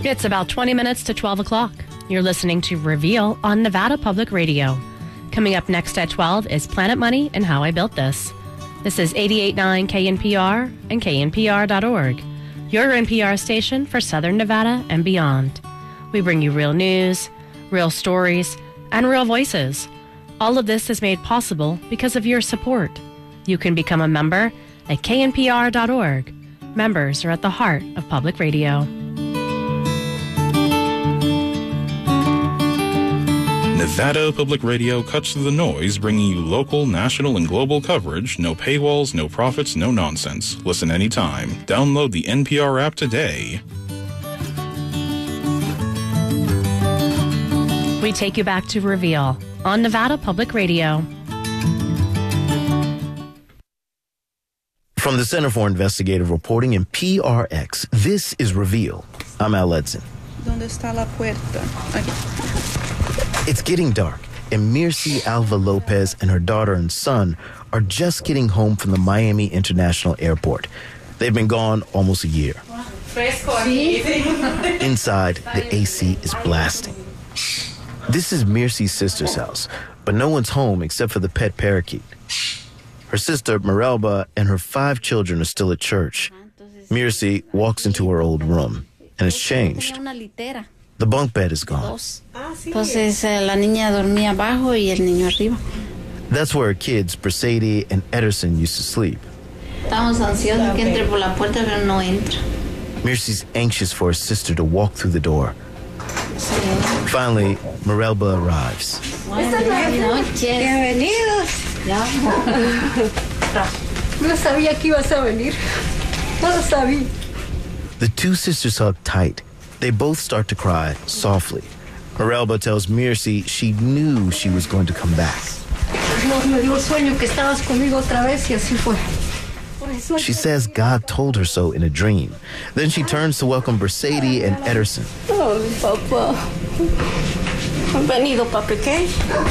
It's about 20 minutes to 12 o'clock. You're listening to Reveal on Nevada Public Radio. Coming up next at 12 is Planet Money and How I Built This. This is 88.9 KNPR and KNPR.org, your NPR station for Southern Nevada and beyond. We bring you real news, real stories, and real voices. All of this is made possible because of your support. You can become a member at KNPR.org. Members are at the heart of public radio. Nevada Public Radio cuts through the noise, bringing you local, national, and global coverage. No paywalls, no profits, no nonsense. Listen anytime. Download the NPR app today. We take you back to Reveal on Nevada Public Radio. From the Center for Investigative Reporting and PRX, this is Reveal. I'm Al Edson. ¿Dónde está la puerta? Aquí. It's getting dark, and Mircy Alva Lopez and her daughter and son are just getting home from the Miami International Airport. They've been gone almost a year. Inside, the AC is blasting. This is Mircy's sister's house, but no one's home except for the pet parakeet. Her sister, Merelba, and her 5 children are still at church. Mircy walks into her old room, and it's changed. The bunk bed is gone. Entonces, la niña dormía abajo y el niño arriba. That's where her kids, Brasady and Ederson, used to sleep. Estamos ansiosos que entre por la puerta, pero no entra. Mircy's anxious for her sister to walk through the door. Finally, Merelba arrives. Buenas noches. Bienvenidos. No sabía que ibas a venir. No lo sabía. The 2 sisters hug tight. They both start to cry softly. Merelba tells Mircy she knew she was going to come back. Dios me dio el sueño que estabas conmigo otra vez y así fue. She says God told her so in a dream. Then she turns to welcome Brasady and Ederson. Oh, papá. Han venido para pequeño.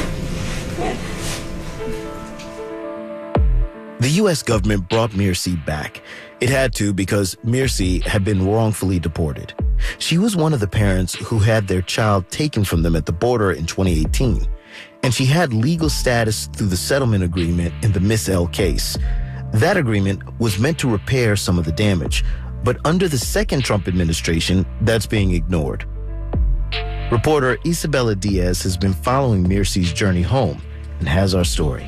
The U.S. government brought Mircy back. It had to because Mircy had been wrongfully deported. She was one of the parents who had their child taken from them at the border in 2018. And she had legal status through the settlement agreement in the Miss L case. That agreement was meant to repair some of the damage, but under the second Trump administration, that's being ignored. Reporter Isabella Diaz has been following Mircy's journey home and has our story.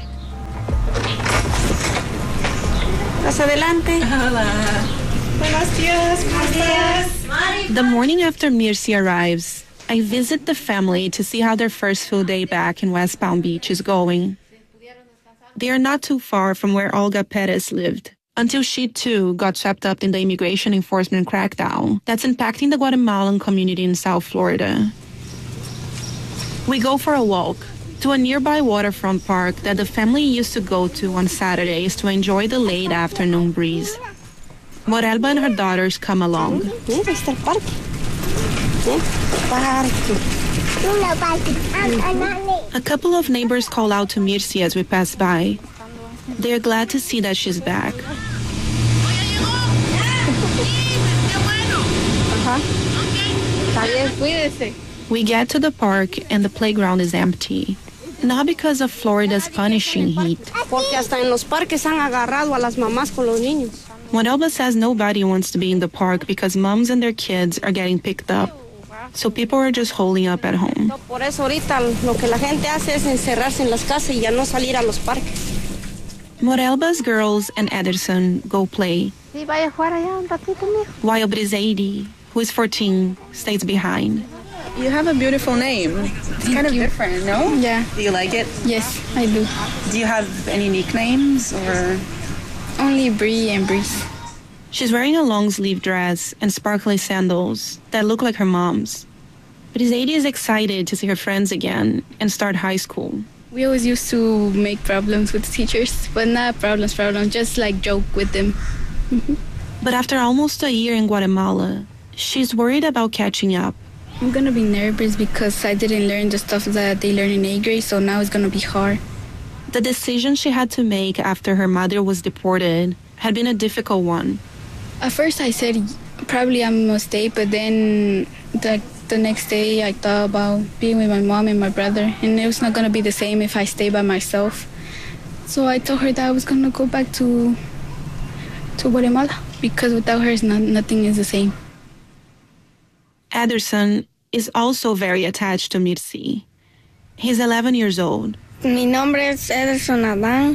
Más adelante. Hola. Buenos días. Buenos días. The morning after Mircy arrives, I visit the family to see how their first full day back in West Palm Beach is going. They are not too far from where Olga Perez lived, until she too got swept up in the immigration enforcement crackdown that's impacting the Guatemalan community in South Florida. We go for a walk to a nearby waterfront park that the family used to go to on Saturdays to enjoy the late afternoon breeze. Merelba and her daughters come along. A couple of neighbors call out to Mircy as we pass by. They're glad to see that she's back. We get to the park and the playground is empty. Not because of Florida's punishing heat. Merelba says nobody wants to be in the park because moms and their kids are getting picked up. So people are just holding up at home. Merelba's girls and Ederson go play, while Brasady, who is 14, stays behind. You have a beautiful name. It's kind of different, no? Yeah. Do you like it? Yes, I do. Do you have any nicknames or? Only Bree and Breeze. She's wearing a long-sleeve dress and sparkly sandals that look like her mom's. Brasady is excited to see her friends again and start high school. We always used to make problems with teachers, but not problems, just like joke with them. But after almost a year in Guatemala, she's worried about catching up. I'm going to be nervous because I didn't learn the stuff that they learn in 8th grade, so now it's going to be hard. The decision she had to make after her mother was deported had been a difficult one. At first I said probably I'm gonna stay, but then the next day I thought about being with my mom and my brother, and it was not gonna be the same if I stay by myself. So I told her that I was gonna go back to Guatemala, because without her, nothing is the same. Ederson is also very attached to Mirsi. He's 11 years old. Mi nombre es Ederson Adán.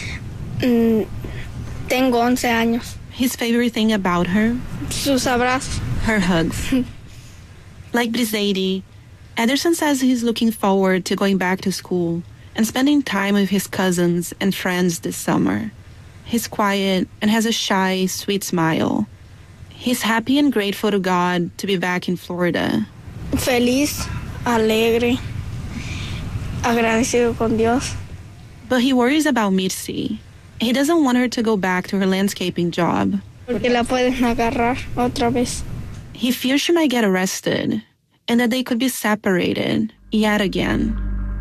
Tengo 11 años. His favorite thing about her? Sus abrazos. Her hugs. Like Briseidi, Ederson says he's looking forward to going back to school and spending time with his cousins and friends this summer. He's quiet and has a shy, sweet smile. He's happy and grateful to God to be back in Florida. Feliz, alegre, agradecido con Dios. But he worries about Mirsi. He doesn't want her to go back to her landscaping job. Porque la pueden agarrar otra vez. He fears she might get arrested and that they could be separated yet again.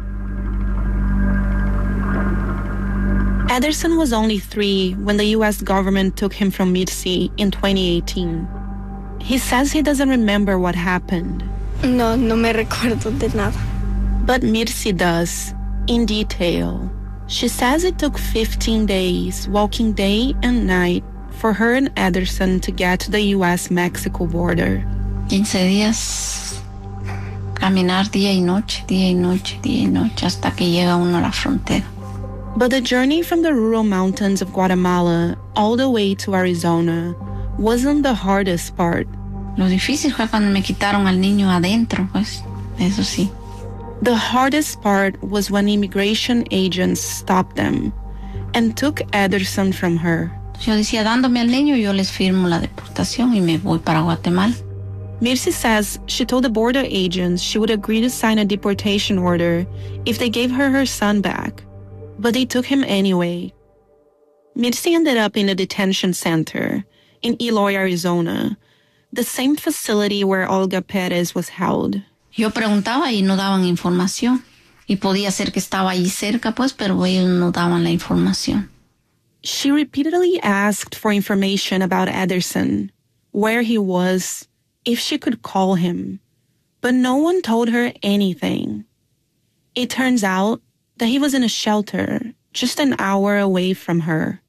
Ederson was only 3 when the U.S. government took him from Mirsi in 2018. He says he doesn't remember what happened. No me recuerdo de nada. But Mirsi does, in detail. She says it took 15 days, walking day and night, for her and Ederson to get to the U.S.-Mexico border. 15 días, caminar día y noche, día y noche, día y noche, hasta que llega uno a la frontera. But the journey from the rural mountains of Guatemala all the way to Arizona wasn't the hardest part. Lo difícil fue cuando me quitaron al niño adentro, pues, eso sí. The hardest part was when immigration agents stopped them and took Ederson from her. Yo decía, dándome al niño, yo les firmo la deportación y me voy para Guatemala. Mirsi says she told the border agents she would agree to sign a deportation order if they gave her son back. But they took him anyway. Mirsi ended up in a detention center in Eloy, Arizona, the same facility where Olga Perez was held. Yo preguntaba y no daban información. Y podía ser que estaba allí cerca, pues, pero ellos no daban la información. She repeatedly asked for information about Ederson, where he was, if she could call him. But no one told her anything. It turns out that he was in a shelter just an hour away from her.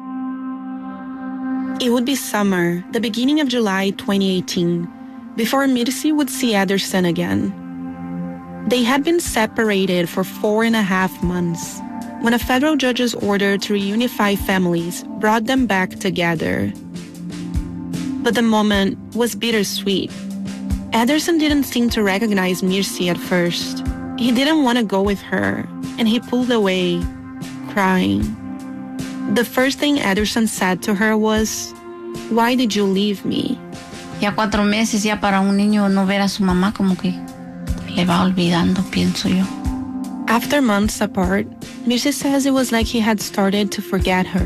It would be summer, the beginning of July 2018, before Mirsi would see Ederson again. They had been separated for 4.5 months when a federal judge's order to reunify families brought them back together. But the moment was bittersweet. Ederson didn't seem to recognize Mirsi at first. He didn't want to go with her, and he pulled away, crying. The first thing Ederson said to her was, "Why did you leave me?" Ya 4 meses ya para un niño no ver a su mamá como que le va olvidando, pienso yo. After months apart, Mirsi says it was like he had started to forget her.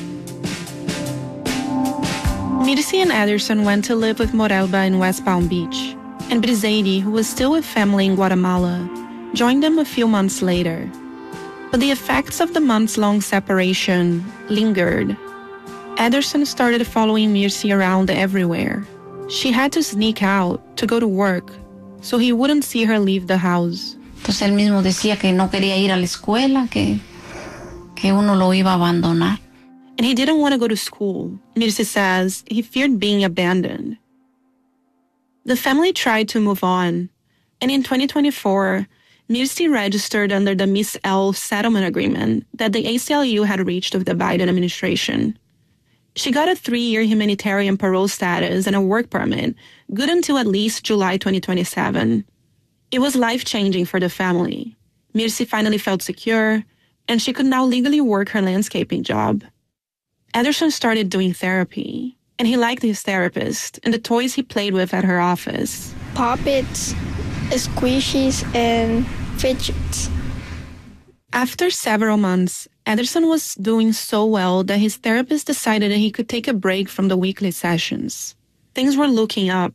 Mirsi and Ederson went to live with Morelba in West Palm Beach, and Briseidi, who was still with family in Guatemala, joined them a few months later. But the effects of the months-long separation lingered. Ederson started following Mirsi around everywhere. She had to sneak out to go to work, so he wouldn't see her leave the house. Entonces él mismo decía que no quería ir a la escuela, que uno lo iba a abandonar. And he didn't want to go to school. Mirsi says he feared being abandoned. The family tried to move on, and in 2024, Mirsi registered under the Miss L settlement agreement that the ACLU had reached with the Biden administration. She got a 3-year humanitarian parole status and a work permit, good until at least July 2027. It was life-changing for the family. Mirsi finally felt secure, and she could now legally work her landscaping job. Ederson started doing therapy, and he liked his therapist and the toys he played with at her office. Puppets, squishies, and fidgets. After several months, Ederson was doing so well that his therapist decided that he could take a break from the weekly sessions. Things were looking up.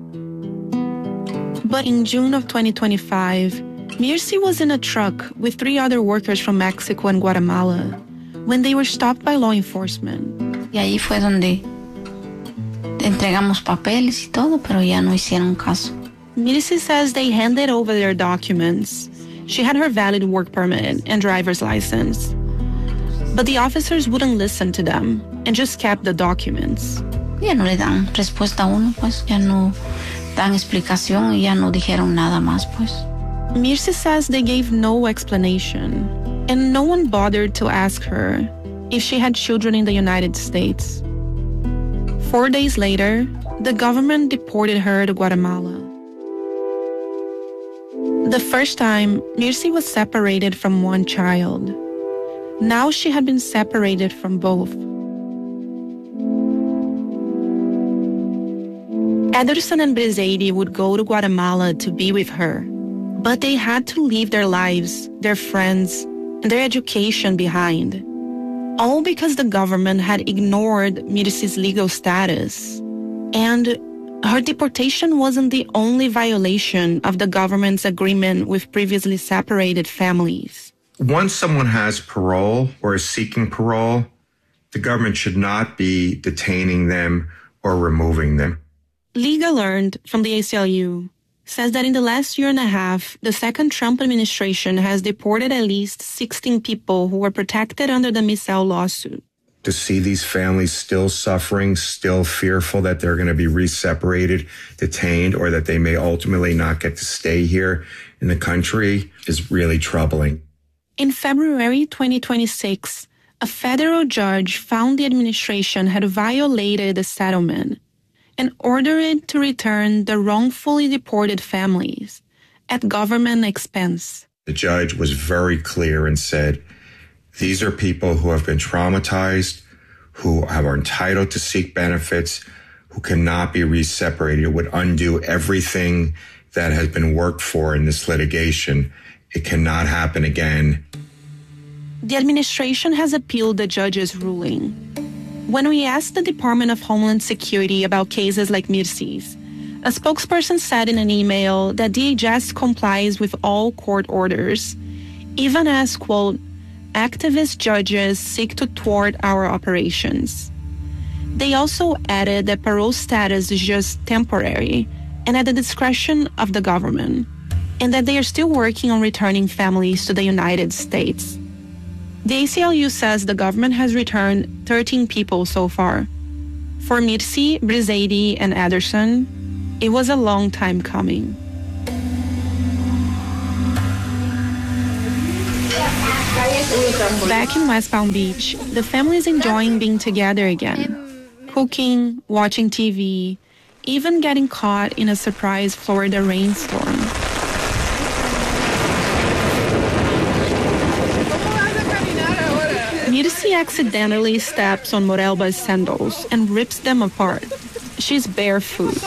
But in June of 2025, Mirsi was in a truck with 3 other workers from Mexico and Guatemala when they were stopped by law enforcement. Y ahí fue donde Entregamos papeles y todo, pero ya no hicieron caso. Mirsi says they handed over their documents. She had her valid work permit and driver's license. But the officers wouldn't listen to them and just kept the documents. Ya no le dan respuesta a uno, pues. Ya no dan explicación y ya no dijeron nada más, pues. Mirsi says they gave no explanation, and no one bothered to ask her if she had children in the United States. 4 days later, the government deported her to Guatemala. The first time, Mirsi was separated from one child. Now she had been separated from both. Ederson and Briseidi would go to Guatemala to be with her, but they had to leave their lives, their friends, and their education behind, all because the government had ignored Mirsi's legal status. And her deportation wasn't the only violation of the government's agreement with previously separated families. Once someone has parole or is seeking parole, the government should not be detaining them or removing them. Liga learned from the ACLU says that in the last year and a half, the second Trump administration has deported at least 16 people who were protected under the Missel lawsuit. To see these families still suffering, still fearful that they're going to be re-separated, detained, or that they may ultimately not get to stay here in the country is really troubling. In February 2026, a federal judge found the administration had violated the settlement and ordered it to return the wrongfully deported families at government expense. The judge was very clear and said, these are people who have been traumatized, who are entitled to seek benefits, who cannot be re-separated. It would undo everything that has been worked for in this litigation. It cannot happen again. The administration has appealed the judge's ruling. When we asked the Department of Homeland Security about cases like Mirsi's, a spokesperson said in an email that DHS complies with all court orders, even as, quote, activist judges seek to thwart our operations. They also added that parole status is just temporary and at the discretion of the government, and that they are still working on returning families to the United States. The ACLU says the government has returned 13 people so far. For Mirsi, Briseidi, and Ederson, it was a long time coming. Back in West Palm Beach, the family is enjoying being together again. Cooking, watching TV, even getting caught in a surprise Florida rainstorm. Mirsi accidentally steps on Morelba's sandals and rips them apart. She's barefoot.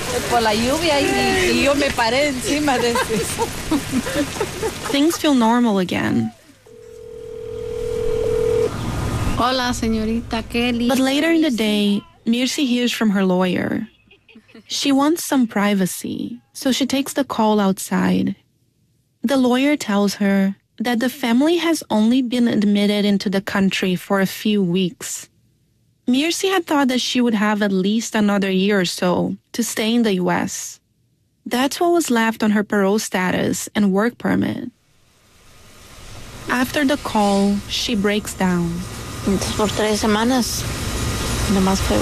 Things feel normal again. Hola, señorita Kelly. But later in the day, Mirsi hears from her lawyer. She wants some privacy, so she takes the call outside. The lawyer tells her that the family has only been admitted into the country for a few weeks. Mirsi had thought that she would have at least another year or so to stay in the U.S. That's what was left on her parole status and work permit. After the call, she breaks down. Entonces, por 3 semanas, nomás fue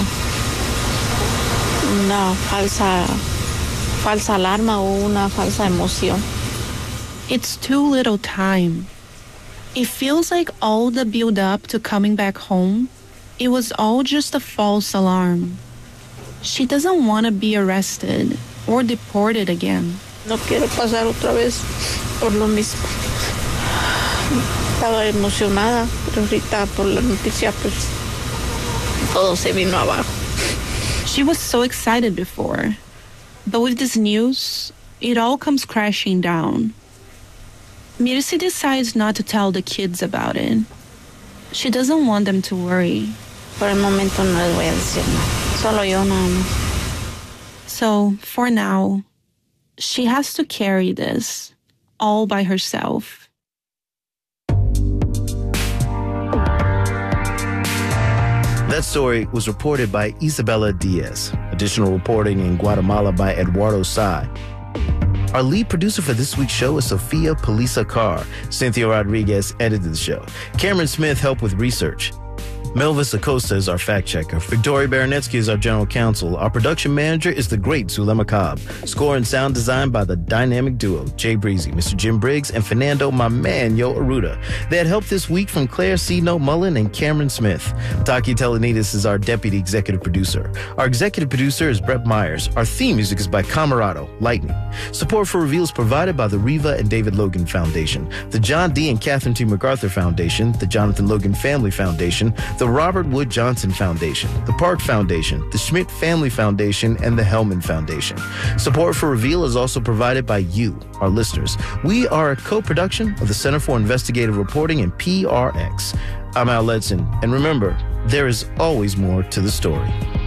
una falsa alarma o una falsa emoción. It's too little time. It feels like all the build-up to coming back home, it was all just a false alarm. She doesn't want to be arrested or deported again. No quiero pasar otra vez por lo mismo. Estaba emocionada, pero ahorita por la noticia, pues, todo se vino abajo. She was so excited before, but with this news, it all comes crashing down. Mirsi decides not to tell the kids about it. She doesn't want them to worry. Por el momento no les voy a decir nada. Solo yo nada más. So, for now, she has to carry this all by herself. That story was reported by Isabella Diaz. Additional reporting in Guatemala by Eduardo Sai. Our lead producer for this week's show is Sophia Polisa Carr. Cynthia Rodriguez edited the show. Cameron Smith helped with research. Melvis Acosta is our fact checker. Victoria Baranetsky is our general counsel. Our production manager is the great Zulema Cobb. Score and sound design by the dynamic duo, Jay Breezy, Mr. Jim Briggs, and Fernando, my man, Yo Aruda. They had help this week from Claire C. No Mullen and Cameron Smith. Taki Telenides is our deputy executive producer. Our executive producer is Brett Myers. Our theme music is by Camarado, Lightning. Support for Reveal is provided by the Riva and David Logan Foundation, the John D. and Catherine T. MacArthur Foundation, the Jonathan Logan Family Foundation, the Robert Wood Johnson Foundation, the Park Foundation, the Schmidt Family Foundation, and the Hellman Foundation. Support for Reveal is also provided by you, our listeners. We are a co-production of the Center for Investigative Reporting and PRX. I'm Al Ledson, and remember, there is always more to the story.